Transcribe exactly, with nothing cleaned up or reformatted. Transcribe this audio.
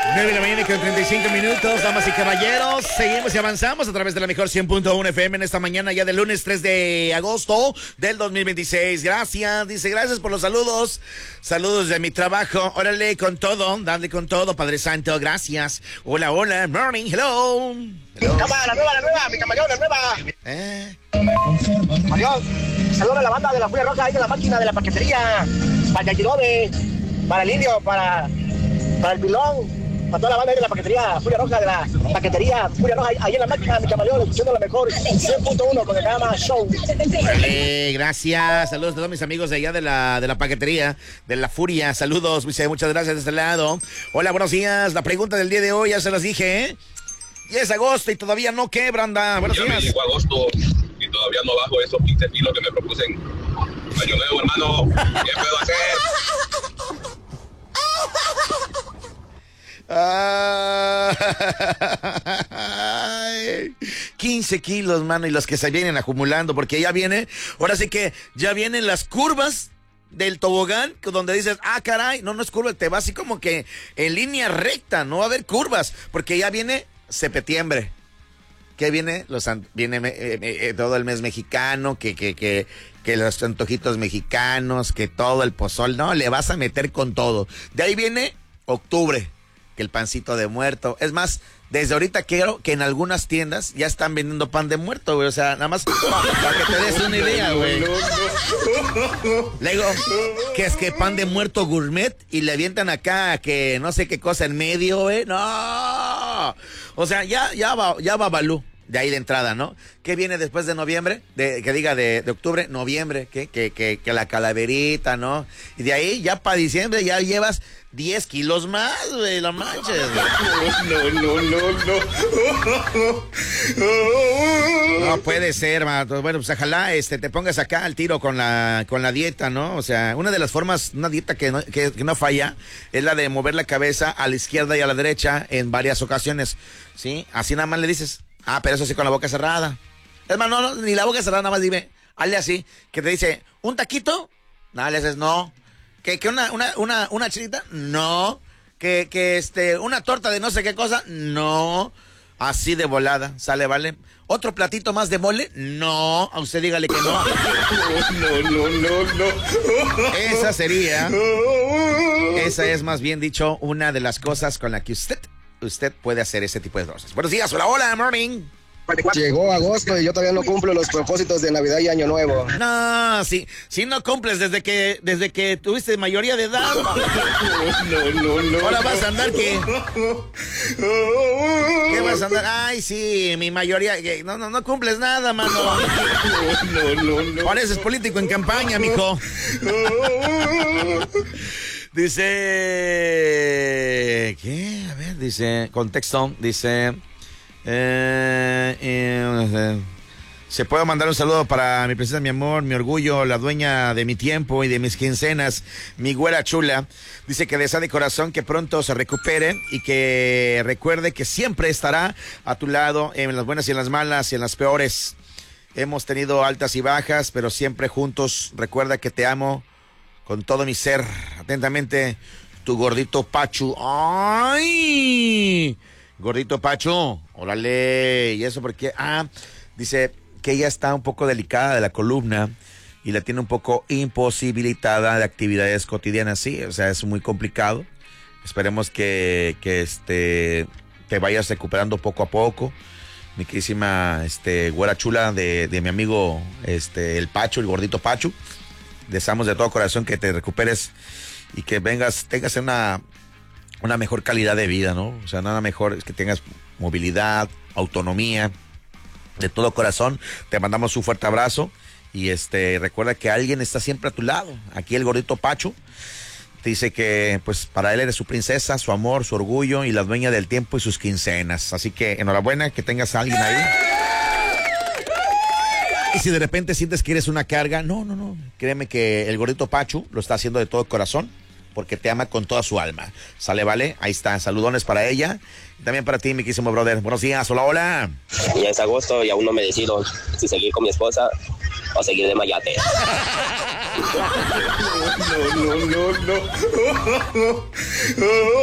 nueve de la mañana con treinta y cinco minutos, damas y caballeros. Seguimos y avanzamos a través de la mejor cien punto uno F M en esta mañana ya del lunes tres de agosto del dos mil veintiséis. Gracias, dice, gracias por los saludos. Saludos de mi trabajo. Órale con todo, dale con todo, Padre Santo. Gracias. Hola, hola, morning, hello. hello. Cama, la nueva, la nueva, mi camaleón, la nueva. Eh. Adiós. Saludos a la banda de la Furia Roja, ahí de la máquina de la paquetería. Para el Yaquirobe, para el Indio, para, para el Pilón. Para toda la banda de la paquetería Furia Roja, de la paquetería Furia Roja, ahí en la máquina, mi camaleón, escuchando la mejor cien punto uno con el programa Show. Vale, gracias. Saludos a todos mis amigos de allá de la, de la paquetería, de la Furia. Saludos, muchas gracias de este lado. Hola, buenos días. La pregunta del día de hoy ya se las dije, ¿eh? Ya es agosto y todavía no qué, Branda. Buenos ya días. Me llegó agosto y todavía no bajo esos quince kilos que me propuse. Año nuevo, hermano. ¿Qué puedo hacer? Ay, quince kilos, mano, y los que se vienen acumulando, porque ya viene, ahora sí que ya vienen las curvas del tobogán, donde dices, ah, caray, no, no es curva, te va así como que en línea recta, no va a haber curvas, porque ya viene septiembre. ¿Qué viene? Los viene eh, eh, todo el mes mexicano, que, que, que, que los antojitos mexicanos, que todo el pozol, no, le vas a meter con todo. De ahí viene octubre, que el pancito de muerto. Es más, desde ahorita quiero que en algunas tiendas ya están vendiendo pan de muerto, güey. O sea, nada más para que te des una idea, güey. Le digo, que es que pan de muerto gourmet y le avientan acá que no sé qué cosa en medio, güey. No. O sea, ya, ya va, ya va Balú. De ahí de entrada, ¿no? ¿Qué viene después de noviembre? De, que diga de, de octubre, noviembre, ¿qué? Que, que, que la calaverita, ¿no? Y de ahí ya para diciembre ya llevas diez kilos más, güey, lo manches. No, no, no, no. No puede ser, mato. Bueno, pues ojalá este, te pongas acá al tiro con la, con la dieta, ¿no? O sea, una de las formas, una dieta que no, que, que no falla, es la de mover la cabeza a la izquierda y a la derecha en varias ocasiones, ¿sí? Así nada más le dices. Ah, pero eso sí con la boca cerrada. Es más, no, no, ni la boca cerrada, nada más dime, hazle así, que te dice, ¿un taquito? Nada, le haces, no. ¿Que, que una, una, una, una chilita? No. ¿Que, que este, una torta de no sé qué cosa? No. Así de volada, sale, vale. ¿Otro platito más de mole? No. A usted dígale que no. No, no, no, no. Esa sería, esa es más bien dicho, una de las cosas con la que usted... usted puede hacer ese tipo de cosas. Buenos días, hola, hola, morning. Llegó agosto y yo todavía no cumplo los propósitos de Navidad y Año Nuevo. No, si, si no cumples desde que desde que tuviste mayoría de edad. No, no, no. Ahora vas a andar que... ¿Qué vas a andar? Ay, sí, mi mayoría... No, no, no cumples nada, mano. No, no, no. Pareces político en campaña, mijo. Dice... ¿Qué? A ver, dice... Contexto, dice... Eh, eh, se puede mandar un saludo para mi princesa, mi amor, mi orgullo, la dueña de mi tiempo y de mis quincenas, mi güera chula. Dice que desea de corazón que pronto se recupere y que recuerde que siempre estará a tu lado en las buenas y en las malas y en las peores. Hemos tenido altas y bajas, pero siempre juntos. Recuerda que te amo con todo mi ser. Atentamente, tu gordito Pachu. ¡Ay! Gordito Pacho, órale, y eso porque, ah, dice que ella está un poco delicada de la columna y la tiene un poco imposibilitada de actividades cotidianas, sí, o sea, es muy complicado. Esperemos que, que este, te vayas recuperando poco a poco. Mi queridísima, este, güera chula de, de mi amigo, este, el Pacho, el gordito Pacho. Deseamos de todo corazón que te recuperes y que vengas, tengas una... una mejor calidad de vida, ¿no? O sea, nada mejor es que tengas movilidad, autonomía, de todo corazón. Te mandamos un fuerte abrazo y este, recuerda que alguien está siempre a tu lado. Aquí el gordito Pacho te dice que, pues, para él eres su princesa, su amor, su orgullo y la dueña del tiempo y sus quincenas. Así que enhorabuena que tengas a alguien ahí. Y si de repente sientes que eres una carga, no, no, no. Créeme que el gordito Pacho lo está haciendo de todo corazón, porque te ama con toda su alma. ¿Sale, vale? Ahí está, saludones para ella. Y también para ti, mi quísimo brother. Buenos días, hola, hola. Ya es agosto y aún no me decido si seguir con mi esposa o seguir de mayate. No, no, no, no.